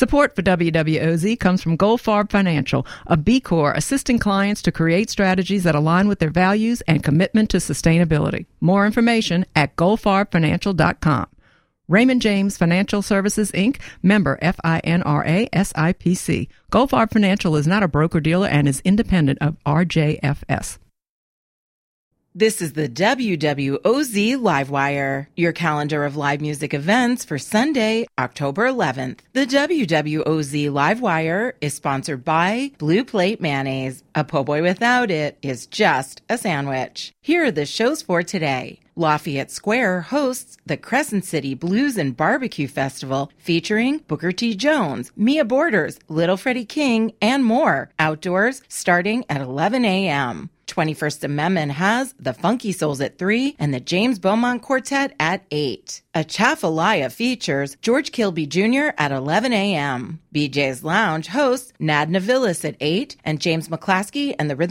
Support for WWOZ comes from Goldfarb Financial, a B Corp assisting clients to create strategies that align with their values and commitment to sustainability. More information at goldfarbfinancial.com. Raymond James Financial Services, Inc., member FINRA SIPC. Goldfarb Financial is not a broker-dealer and is independent of RJFS. This is the WWOZ Livewire, your calendar of live music events for Sunday, October 11th. The WWOZ Livewire is sponsored by Blue Plate Mayonnaise. A po' boy without it is just a sandwich. Here are the shows for today. Lafayette Square hosts the Crescent City Blues and Barbecue Festival featuring Booker T. Jones, Mia Borders, Little Freddie King, and more. Outdoors starting at 11 a.m. 21st Amendment has the Funky Souls at 3 and the James Beaumont Quartet at 8. Atchafalaya features George Kilby Jr. at 11 a.m. BJ's Lounge hosts Nad Navilis at 8 and James McClaskey and the Rhythm